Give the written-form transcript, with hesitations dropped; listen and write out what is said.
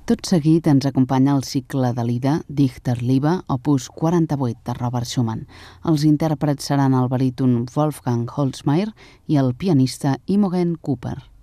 Tot seguit ens acompanya el cicle de l'Ida, Dichterliebe, opus 48 de Robert Schumann. Els intèrprets seran el baríton Wolfgang Holzmeier i el pianista Imogen Cooper.